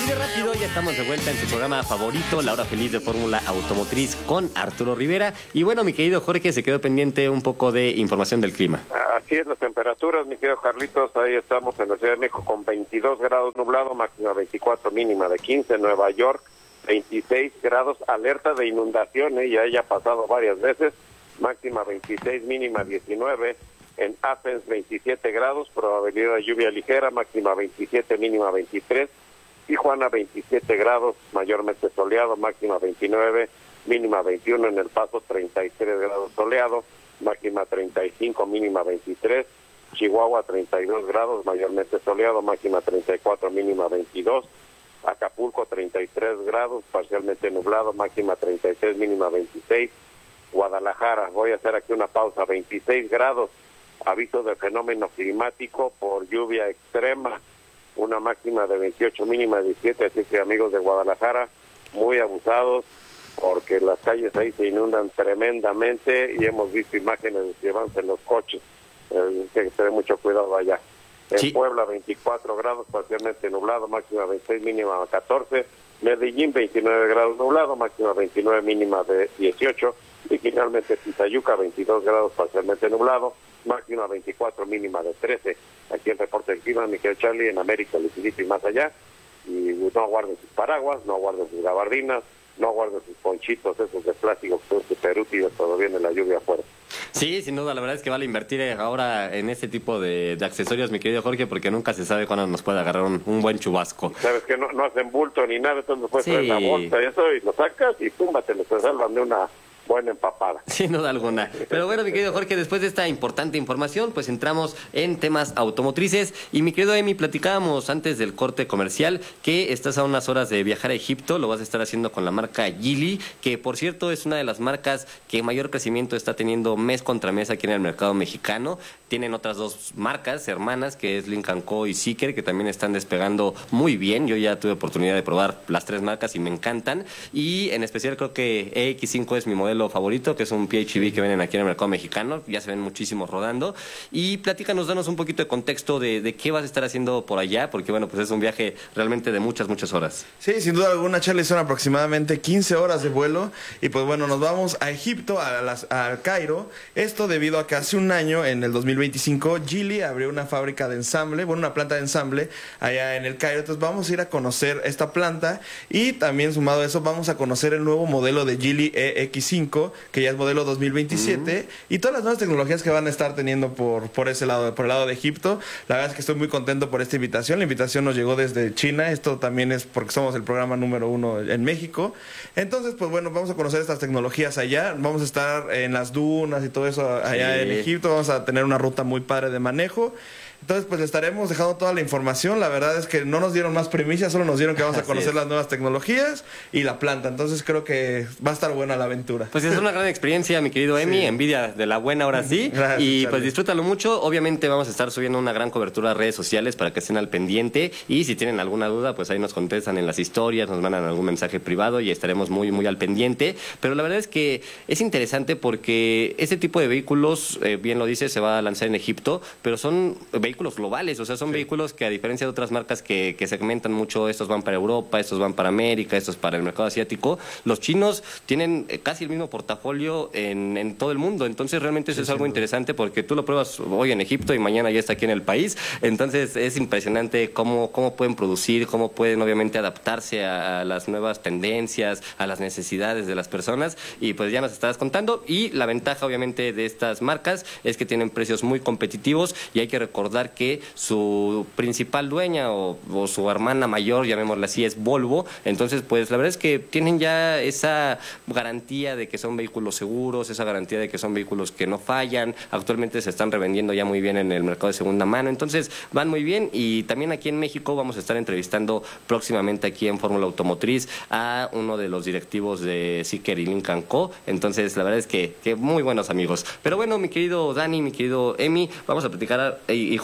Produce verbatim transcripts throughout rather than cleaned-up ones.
Así de rápido, ya estamos de vuelta en su programa favorito, La Hora Feliz de Fórmula Automotriz con Arturo Rivera. Y bueno, mi querido Jorge, se quedó pendiente un poco de información del clima. Así es, las temperaturas, mi querido Carlitos, ahí estamos en la Ciudad de México con veintidós grados nublado, máxima veinticuatro, mínima de quince, Nueva York veintiséis grados, alerta de inundación, ¿eh? Ya haya pasado varias veces, máxima veintiséis, mínima diecinueve, en Athens veintisiete grados, probabilidad de lluvia ligera, máxima veintisiete, mínima veintitrés, Tijuana veintisiete grados, mayormente soleado, máxima veintinueve, mínima veintiuno, en El Paso treinta y tres grados soleado, máxima treinta y cinco, mínima veintitrés, Chihuahua treinta y dos grados, mayormente soleado, máxima treinta y cuatro, mínima veintidós, Acapulco treinta y tres grados, parcialmente nublado, máxima treinta y seis, mínima veintiséis, Guadalajara, voy a hacer aquí una pausa, veintiséis grados, aviso de fenómeno climático por lluvia extrema, una máxima de veintiocho, mínima de diecisiete, así que amigos de Guadalajara, muy abusados, porque las calles ahí se inundan tremendamente y hemos visto imágenes de llevándose en los coches, eh, que se dé mucho cuidado allá. En sí. Puebla veinticuatro grados, parcialmente nublado, máxima veintiséis, mínima catorce, Medellín veintinueve grados nublado, máxima veintinueve, mínima de dieciocho, y finalmente Tizayuca veintidós grados, parcialmente nublado, máxima veinticuatro, mínima de trece. Aquí el reporte del clima, mi querido Charlie, en América, el Infinito y más allá, y no aguarden sus paraguas, no aguarden sus gabardinas, no aguarden sus ponchitos esos de plástico que son súper útiles cuando viene la lluvia afuera. Sí, sin duda, la verdad es que vale invertir ahora en este tipo de, de accesorios, mi querido Jorge, porque nunca se sabe cuándo nos puede agarrar un, un buen chubasco. Sabes que no, no hacen bulto ni nada, entonces puedes sí. traer la bolsa y eso, y lo sacas y pumba, te lo salvan de una buena empapada. Sin duda alguna. Pero bueno, mi querido Jorge, después de esta importante información, pues entramos en temas automotrices. Y mi querido Emi, platicábamos antes del corte comercial que estás a unas horas de viajar a Egipto, lo vas a estar haciendo con la marca Geely, que por cierto es una de las marcas que mayor crecimiento está teniendo mes contra mes aquí en el mercado mexicano. Tienen otras dos marcas hermanas, que es Lynk and Co y Zeekr, que también están despegando muy bien. Yo ya tuve oportunidad de probar las tres marcas y me encantan. Y en especial creo que E X cinco es mi modelo favorito, que es un P H E V que venden aquí en el mercado mexicano, ya se ven muchísimos rodando. Y platícanos, danos un poquito de contexto de, de qué vas a estar haciendo por allá, porque bueno, pues es un viaje realmente de muchas, muchas horas. Sí, sin duda alguna, Charlie, son aproximadamente quince horas de vuelo, y pues bueno, nos vamos a Egipto, a las, al Cairo, esto debido a que hace un año, en el dos mil veinticinco, Geely abrió una fábrica de ensamble, bueno, una planta de ensamble allá en el Cairo. Entonces vamos a ir a conocer esta planta, y también sumado a eso vamos a conocer el nuevo modelo de Geely E X cinco, que ya es modelo dos mil veintisiete, mm. y todas las nuevas tecnologías que van a estar teniendo por, por ese lado, por el lado de Egipto. La verdad es que estoy muy contento por esta invitación. La invitación nos llegó desde China. Esto también es porque somos el programa número uno en México. Entonces, pues bueno, vamos a conocer estas tecnologías allá. Vamos a estar en las dunas y todo eso allá sí. en Egipto. Vamos a tener una ruta muy padre de manejo. Entonces, pues le estaremos dejando toda la información. La verdad es que no nos dieron más primicias, solo nos dieron que vamos a conocer las nuevas tecnologías y la planta. Entonces creo que va a estar buena la aventura. Pues es una gran experiencia, mi querido Emi, sí. Envidia de la buena ahora sí. Gracias, y Charlie. Pues disfrútalo mucho. Obviamente vamos a estar subiendo una gran cobertura a redes sociales para que estén al pendiente. Y si tienen alguna duda, pues ahí nos contestan en las historias, nos mandan algún mensaje privado y estaremos muy, muy al pendiente. Pero la verdad es que es interesante porque este tipo de vehículos, eh, bien lo dice, se va a lanzar en Egipto, pero son vehículos globales, o sea, son sí. vehículos que a diferencia de otras marcas que, que segmentan mucho, estos van para Europa, estos van para América, estos para el mercado asiático, los chinos tienen casi el mismo portafolio en, en todo el mundo. Entonces realmente eso sí, es algo interesante porque tú lo pruebas hoy en Egipto y mañana ya está aquí en el país. Entonces es impresionante cómo, cómo pueden producir, cómo pueden obviamente adaptarse a, a las nuevas tendencias, a las necesidades de las personas, y pues ya nos estabas contando. Y la ventaja obviamente de estas marcas es que tienen precios muy competitivos, y hay que recordar que su principal dueña o, o su hermana mayor, llamémosla así, es Volvo. Entonces pues la verdad es que tienen ya esa garantía de que son vehículos seguros, esa garantía de que son vehículos que no fallan. Actualmente se están revendiendo ya muy bien en el mercado de segunda mano, entonces van muy bien. Y también aquí en México vamos a estar entrevistando próximamente aquí en Fórmula Automotriz a uno de los directivos de Zeekr y Lynk and Co. Entonces la verdad es que, que muy buenos amigos. Pero bueno, mi querido Dani, mi querido Emi, vamos a platicar, y, y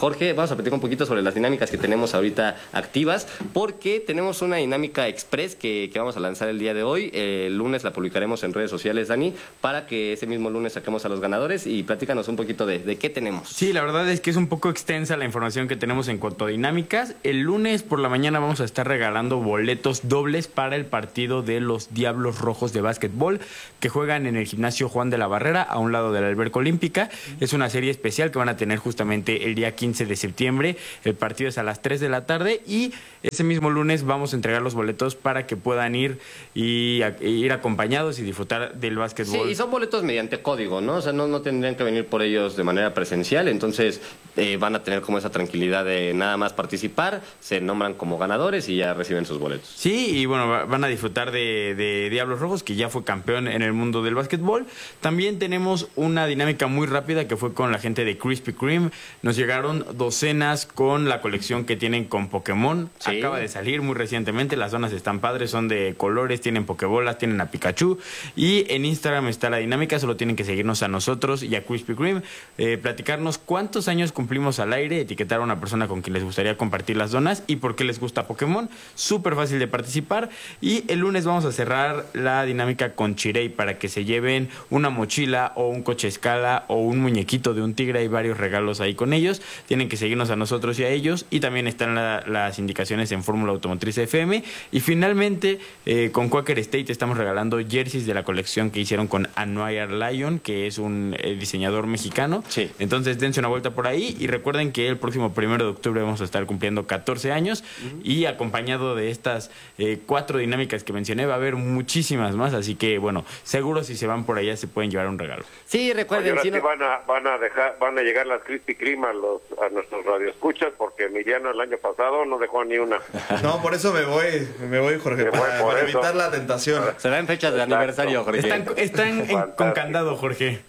Jorge, vamos a platicar un poquito sobre las dinámicas que tenemos ahorita activas, porque tenemos una dinámica express que, que vamos a lanzar el día de hoy. Eh, el lunes la publicaremos en redes sociales, Dani, para que ese mismo lunes saquemos a los ganadores y platícanos un poquito de, de qué tenemos. Sí, la verdad es que es un poco extensa la información que tenemos en cuanto a dinámicas. El lunes por la mañana vamos a estar regalando boletos dobles para el partido de los Diablos Rojos de básquetbol que juegan en el gimnasio Juan de la Barrera, a un lado de la alberca olímpica. Es una serie especial que van a tener justamente el día quince de septiembre. El partido es a las tres de la tarde y ese mismo lunes vamos a entregar los boletos para que puedan ir y a, ir acompañados y disfrutar del básquetbol. Sí, y son boletos mediante código, ¿no? O sea, no, no tendrían que venir por ellos de manera presencial, entonces eh, van a tener como esa tranquilidad de nada más participar, se nombran como ganadores y ya reciben sus boletos. Sí, y bueno, van a disfrutar de, de Diablos Rojos, que ya fue campeón en el mundo del básquetbol. También tenemos una dinámica muy rápida que fue con la gente de Krispy Kreme. Nos llegaron docenas con la colección que tienen con Pokémon. Sí. Acaba de salir muy recientemente, las donas están padres, son de colores, tienen Pokébolas, tienen a Pikachu. Y en Instagram está la dinámica, solo tienen que seguirnos a nosotros y a Krispy Kreme, eh, platicarnos cuántos años cumplimos al aire, etiquetar a una persona con quien les gustaría compartir las donas y por qué les gusta Pokémon. Súper fácil de participar. Y el lunes vamos a cerrar la dinámica con Chirey para que se lleven una mochila o un coche escala o un muñequito de un tigre. Hay varios regalos ahí con ellos. Tienen que seguirnos a nosotros y a ellos. Y también están la, las indicaciones en Fórmula Automotriz F M. Y finalmente, eh, con Quaker State estamos regalando jerseys de la colección que hicieron con Anwar Lion, que es un eh, diseñador mexicano. Sí. Entonces dense una vuelta por ahí y recuerden que el próximo primero de octubre vamos a estar cumpliendo catorce años. Uh-huh. Y acompañado de estas eh, cuatro dinámicas que mencioné va a haber muchísimas más, así que bueno, seguro si se van por allá se pueden llevar un regalo. Sí, recuerden. Oye, si ahora no... sí van a, van a dejar, van a llegar las Krispy Kreme a los, a nuestros radioescuchas, porque Emiliano el año pasado no dejó ni una. No, por eso me voy, me voy, Jorge, me para, voy para eso. evitar la tentación. Será en fechas de Exacto. aniversario, Jorge. Están, están en, con candado, Jorge.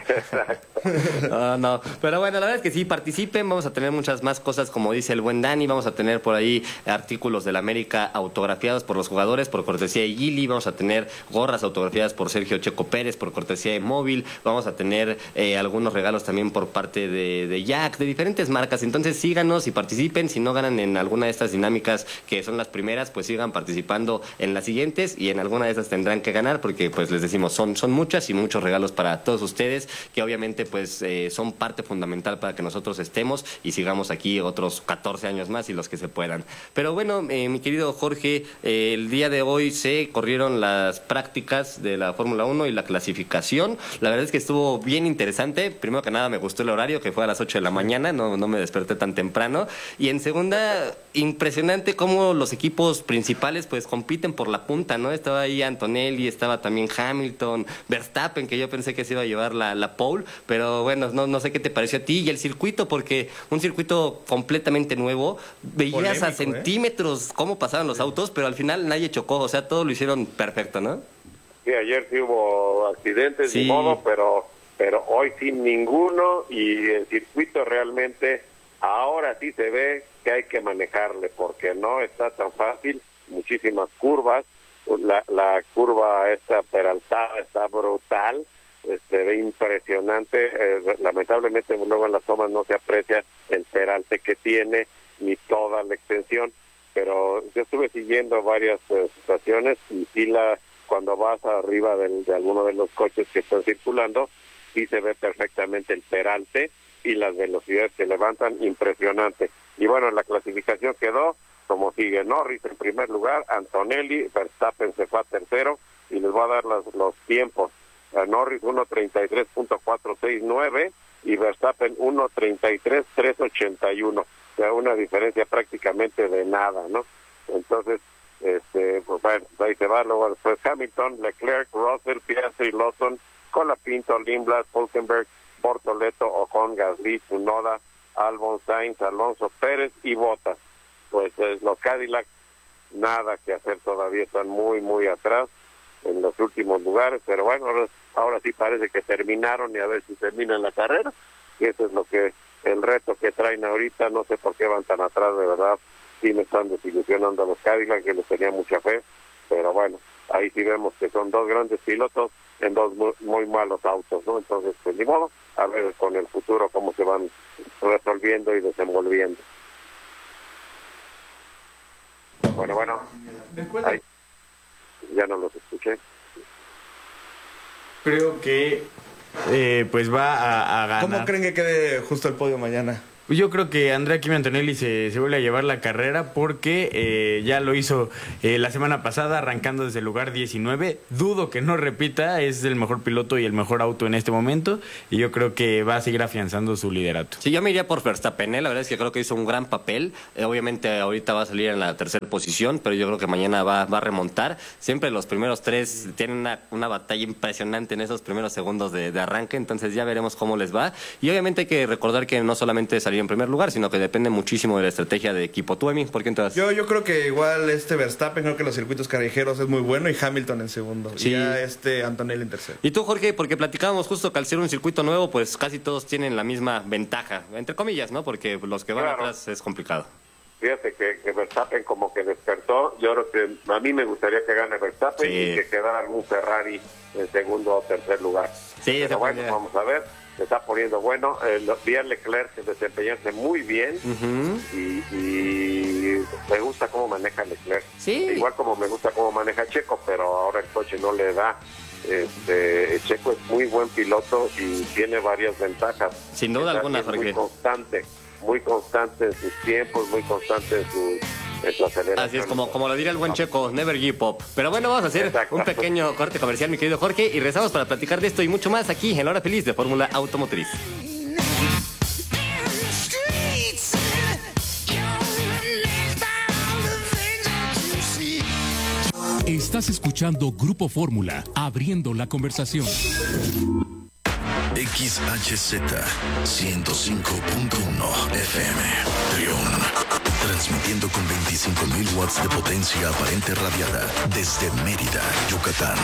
No, no, pero bueno, la verdad es que sí, participen, vamos a tener muchas más cosas, como dice el buen Dani, vamos a tener por ahí artículos del América autografiados por los jugadores, por cortesía de Gili, vamos a tener gorras autografiadas por Sergio Checo Pérez, por cortesía de Móvil, vamos a tener eh, algunos regalos también por parte de, de Jack, de diferentes marcas, entonces síganos y participen, si no ganan en alguna de estas dinámicas que son las primeras, pues sigan participando en las siguientes y en alguna de esas tendrán que ganar, porque pues les decimos, son, son muchas y muchos regalos para todos ustedes, que obviamente pues eh, son parte fundamental para que nosotros estemos y sigamos aquí otros catorce años más y los que se puedan. Pero bueno, eh, mi querido Jorge, eh, el día de hoy se corrieron las prácticas de la Fórmula uno y la clasificación. La verdad es que estuvo bien interesante. Primero que nada me gustó el horario, que fue a las ocho de la mañana, no, no me desperté tan temprano. Y en segunda, impresionante cómo los equipos principales pues compiten por la punta, ¿no? Estaba ahí Antonelli, estaba también Hamilton, Verstappen, que yo pensé que se iba a llevar la, la pole, pero bueno, no, no sé qué te pareció a ti y el circuito, porque un circuito completamente nuevo, veías Polémico, a centímetros ¿eh? Cómo pasaban los autos, pero al final nadie chocó, o sea, todo lo hicieron perfecto, ¿no? Sí, ayer sí hubo accidentes, sí. Ni modo, pero, pero hoy sin ninguno, y el circuito realmente ahora sí se ve que hay que manejarle, porque no está tan fácil, muchísimas curvas, la, la curva esta peraltada está brutal, se ve impresionante, eh, lamentablemente luego en las tomas no se aprecia el peralte que tiene ni toda la extensión, pero yo estuve siguiendo varias eh, situaciones y sí la, cuando vas arriba del, de alguno de los coches que están circulando, sí se ve perfectamente el peralte y las velocidades que levantan, impresionante. Y bueno, la clasificación quedó como sigue: Norris en primer lugar, Antonelli, Verstappen se fue a tercero, y les voy a dar los, los tiempos. A Norris uno treinta y tres punto cuatrocientos sesenta y nueve y Verstappen uno treinta y tres punto trescientos ochenta y uno, o sea, una diferencia prácticamente de nada, ¿no? Entonces, este, pues bueno, ahí se va, luego después Hamilton, Leclerc, Russell, Piastri, Lawson, Colapinto, Lindblad, Hulkenberg, Bortoleto, Ocon, Gasly, Tsunoda, Albon, Sainz, Alonso, Pérez y Bottas. Pues eh, los Cadillacs, nada que hacer todavía, están muy, muy atrás en los últimos lugares, pero bueno, ahora, ahora sí parece que terminaron y a ver si terminan la carrera, y eso es lo que, el reto que traen ahorita. No sé por qué van tan atrás, de verdad, sí me están desilusionando a los Cadillacs, que les tenía mucha fe, pero bueno, ahí sí vemos que son dos grandes pilotos en dos muy, muy malos autos, ¿no? Entonces, pues ni modo, a ver con el futuro cómo se van resolviendo y desenvolviendo. Bueno, bueno, ahí, ya no los escuché. Creo que eh, pues va a, a ganar. ¿Cómo creen que quede justo el podio mañana? Yo creo que Andrea Kimi Antonelli se, se vuelve a llevar la carrera porque eh, ya lo hizo eh, la semana pasada, arrancando desde el lugar diecinueve. Dudo que no repita, es el mejor piloto y el mejor auto en este momento, y yo creo que va a seguir afianzando su liderato. Sí, yo me iría por Verstappen, ¿eh? La verdad es que creo que hizo un gran papel. Eh, obviamente ahorita va a salir en la tercera posición, pero yo creo que mañana va, va a remontar. Siempre los primeros tres tienen una, una batalla impresionante en esos primeros segundos de, de arranque, entonces ya veremos cómo les va. Y obviamente hay que recordar que no solamente salir en primer lugar, sino que depende muchísimo de la estrategia de equipo. ¿Tú, Emi? ¿Por qué entras? Yo, yo creo que igual este Verstappen, creo que los circuitos callejeros es muy bueno, y Hamilton en segundo. Sí. Y ya este Antonelli en tercero. ¿Y tú, Jorge? Porque platicábamos justo que al ser un circuito nuevo, pues casi todos tienen la misma ventaja, entre comillas, ¿no? Porque los que van Claro. atrás es complicado. Fíjate que, que Verstappen como que despertó. Yo creo que a mí me gustaría que gane Verstappen Sí. y que quedara algún Ferrari en segundo o tercer lugar. Sí, esa Pero bueno, podría- vamos a ver. Se está poniendo bueno. Eh, lo- vi a Leclerc desempeñarse muy bien. Ujú. y, y me gusta cómo maneja Leclerc. Sí. Igual como me gusta cómo maneja Checo, pero ahora el coche no le da. Este, Checo es muy buen piloto y tiene varias ventajas. Sin duda Es alguna, alguien Jorge. Muy constante, muy constante en sus tiempos, muy constante en su, en su aceleración. Así es, como, como lo diría el buen Checo, never give up. Pero bueno, vamos a hacer Exacto. un pequeño corte comercial, mi querido Jorge, y regresamos para platicar de esto y mucho más aquí en La Hora Feliz de Fórmula Automotriz. Estás escuchando Grupo Fórmula, abriendo la conversación. X H Z ciento cinco punto uno F M Trión, transmitiendo con veinticinco mil watts de potencia aparente radiada desde Mérida, Yucatán.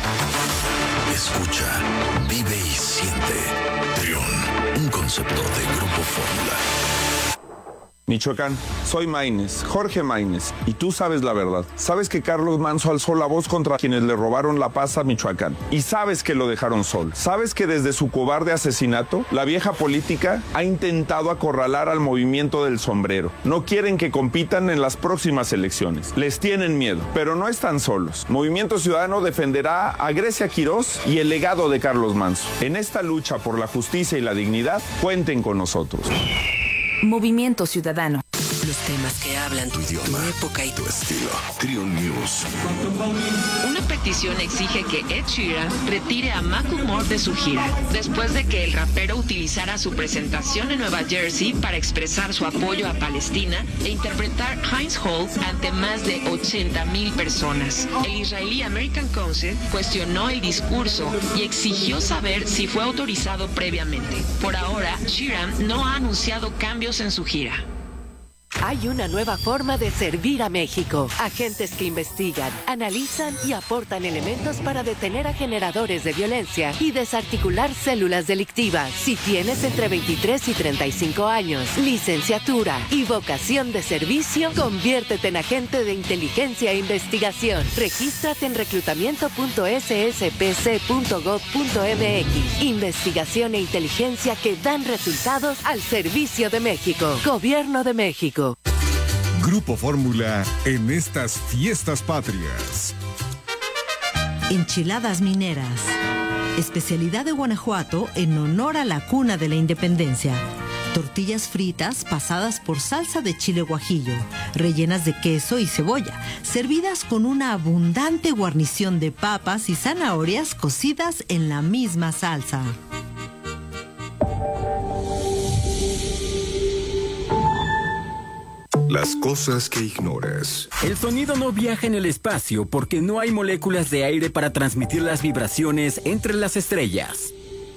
Escucha, vive y siente. Trión, un concepto de Grupo Fórmula. Michoacán, soy Maínez, Jorge Maínez, y tú sabes la verdad. Sabes que Carlos Manso alzó la voz contra quienes le robaron la paz a Michoacán. Y sabes que lo dejaron solo. Sabes que desde su cobarde asesinato, la vieja política ha intentado acorralar al movimiento del sombrero. No quieren que compitan en las próximas elecciones. Les tienen miedo, pero no están solos. Movimiento Ciudadano defenderá a Grecia Quirós y el legado de Carlos Manso. En esta lucha por la justicia y la dignidad, cuenten con nosotros. Movimiento Ciudadano. Los temas que hablan tu idioma, tu época y tu estilo. Trión News. Una petición exige que Ed Sheeran retire a Macklemore de su gira, después de que el rapero utilizara su presentación en Nueva Jersey para expresar su apoyo a Palestina e interpretar Heinz Hall ante más de ochenta mil personas. El israelí American Council cuestionó el discurso y exigió saber si fue autorizado previamente. Por ahora, Sheeran no ha anunciado cambios en su gira. Hay una nueva forma de servir a México. Agentes que investigan, analizan y aportan elementos para detener a generadores de violencia y desarticular células delictivas. Si tienes entre veintitrés y treinta y cinco años, licenciatura y vocación de servicio, conviértete en agente de inteligencia e investigación. Regístrate en reclutamiento punto s s p c punto gov punto m x. Investigación e inteligencia que dan resultados al servicio de México. Gobierno de México. Grupo Fórmula en estas fiestas patrias. Enchiladas mineras. Especialidad de Guanajuato en honor a la cuna de la independencia. Tortillas fritas pasadas por salsa de chile guajillo, rellenas de queso y cebolla, servidas con una abundante guarnición de papas y zanahorias cocidas en la misma salsa. Las cosas que ignoras. El sonido no viaja en el espacio porque no hay moléculas de aire para transmitir las vibraciones entre las estrellas.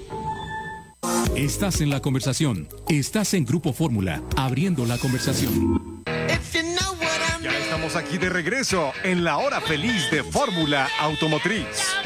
Estás en la conversación. Estás en Grupo Fórmula, abriendo la conversación. Ya estamos aquí de regreso en la hora feliz de Fórmula Automotriz.